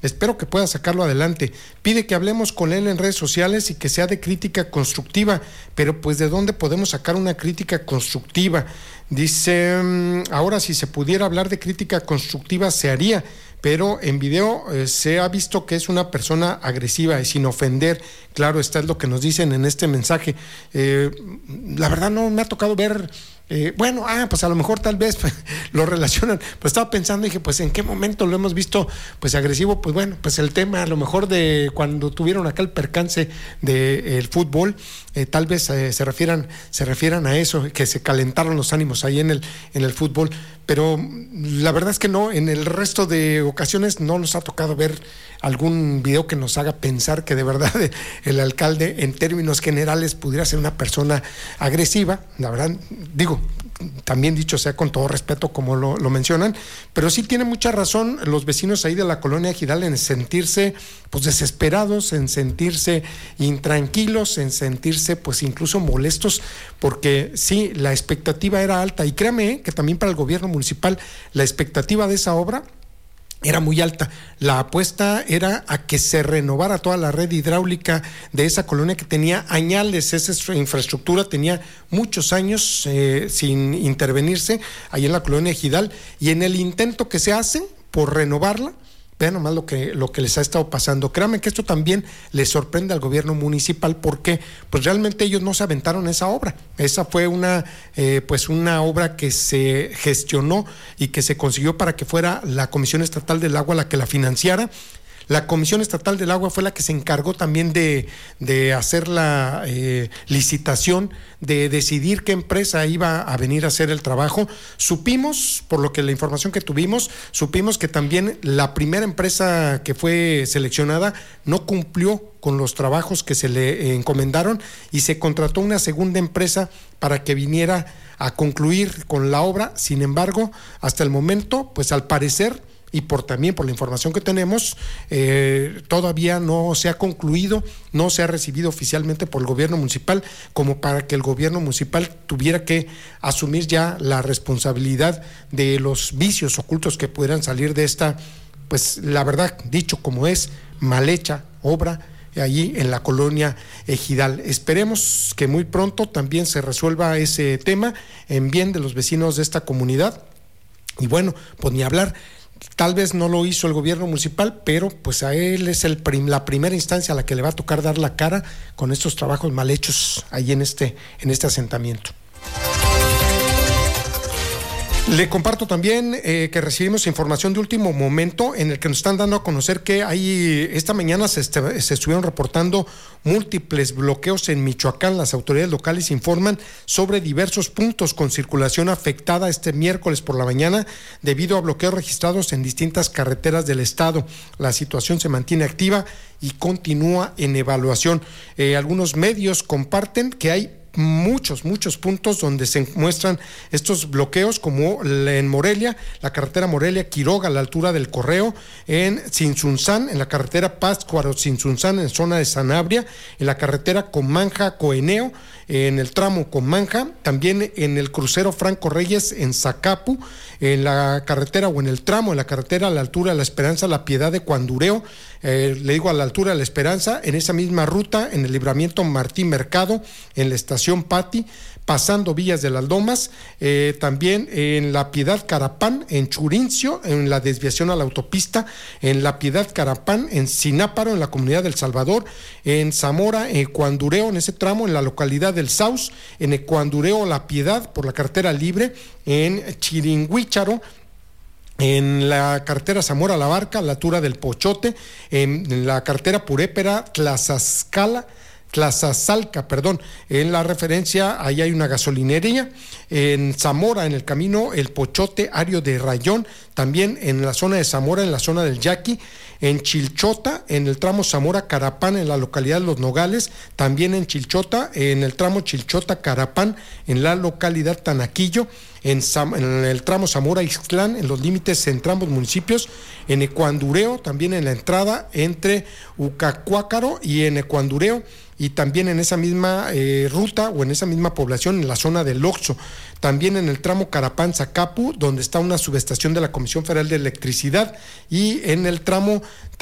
Espero que pueda sacarlo adelante. Pide que hablemos con él en redes sociales y que sea de crítica constructiva, pero pues ¿de dónde podemos sacar una crítica constructiva? Dice, ahora si se pudiera hablar de crítica constructiva se haría, pero en video se ha visto que es una persona agresiva y sin ofender. Claro, está es lo que nos dicen en este mensaje. La verdad no me ha tocado ver... pues a lo mejor tal vez lo relacionan, pues estaba pensando, dije, pues en qué momento lo hemos visto pues agresivo, pues bueno, pues el tema a lo mejor de cuando tuvieron acá el percance del fútbol, tal vez se refieran a eso, que se calentaron los ánimos ahí en el fútbol, pero la verdad es que no, en el resto de ocasiones no nos ha tocado ver algún video que nos haga pensar que de verdad el alcalde en términos generales pudiera ser una persona agresiva. La verdad, digo, también dicho sea con todo respeto como lo mencionan, pero sí tiene mucha razón los vecinos ahí de la colonia Ejidal en sentirse pues desesperados, en sentirse intranquilos, en sentirse pues incluso molestos, porque sí, la expectativa era alta, y créame que también para el gobierno municipal la expectativa de esa obra era muy alta. La apuesta era a que se renovara toda la red hidráulica de esa colonia que tenía añales, esa infraestructura tenía muchos años sin intervenirse ahí en la colonia Ejidal, y en el intento que se hace por renovarla, vean nomás lo que les ha estado pasando. Créanme que esto también les sorprende al gobierno municipal, porque pues realmente ellos no se aventaron esa obra. Esa fue una obra que se gestionó y que se consiguió para que fuera la Comisión Estatal del Agua la que la financiara. La Comisión Estatal del Agua fue la que se encargó también de hacer la licitación, de decidir qué empresa iba a venir a hacer el trabajo. Supimos, por lo que la información que tuvimos, supimos que también la primera empresa que fue seleccionada no cumplió con los trabajos que se le encomendaron, y se contrató una segunda empresa para que viniera a concluir con la obra. Sin embargo, hasta el momento, pues al parecer, y también por la información que tenemos, todavía no se ha concluido, no se ha recibido oficialmente por el gobierno municipal, como para que el gobierno municipal tuviera que asumir ya la responsabilidad de los vicios ocultos que pudieran salir de esta, pues la verdad, dicho como es, mal hecha obra allí en la colonia Ejidal. Esperemos que muy pronto también se resuelva ese tema en bien de los vecinos de esta comunidad. Y bueno, pues ni hablar. Tal vez no lo hizo el gobierno municipal, pero pues a él es la primera instancia a la que le va a tocar dar la cara con estos trabajos mal hechos ahí en este asentamiento. Le comparto también que recibimos información de último momento en el que nos están dando a conocer que esta mañana se estuvieron reportando múltiples bloqueos en Michoacán. Las autoridades locales informan sobre diversos puntos con circulación afectada este miércoles por la mañana debido a bloqueos registrados en distintas carreteras del estado. La situación se mantiene activa y continúa en evaluación. Algunos medios comparten que hay muchos puntos donde se muestran estos bloqueos, como en Morelia, la carretera Morelia-Quiroga a la altura del Correo, en Tzintzuntzán, en la carretera Pátzcuaro-Tzintzuntzán en zona de Sanabria, en la carretera Comanja-Coeneo, en el tramo Comanja, también en el crucero Franco Reyes en Zacapu, en la carretera o en el tramo, en la carretera a la altura de La Esperanza, La Piedad de Cuandureo, le digo a la altura de La Esperanza, en esa misma ruta, en el libramiento Martín Mercado, en la estación Pati, pasando Villas de las Lomas, también en La Piedad Carapán, en Churincio, en la desviación a la autopista, en La Piedad Carapán, en Sináparo, en la comunidad del Salvador, en Zamora, en Ecuandureo, en ese tramo, en la localidad del Saus, en Ecuandureo, La Piedad, por la carretera libre, en Chiringuícharo, en la carretera Zamora La Barca, a la altura del Pochote, en la carretera Purépera, Tlazazalca, en la referencia, ahí hay una gasolinería, en Zamora, en el camino El Pochote, Ario de Rayón, también en la zona de Zamora, en la zona del Yaqui, en Chilchota, en el tramo Zamora-Carapán, en la localidad de Los Nogales, también en Chilchota, en el tramo Chilchota-Carapán, en la localidad Tanaquillo, en el tramo Zamora-Ixtlán, en los límites entre ambos municipios, en Ecuandureo, también en la entrada entre Ucacuácaro y en Ecuandureo, y también en esa misma ruta o en esa misma población, en la zona del Oxxo, también en el tramo Carapán-Zacapu, donde está una subestación de la Comisión Federal de Electricidad, y en el tramo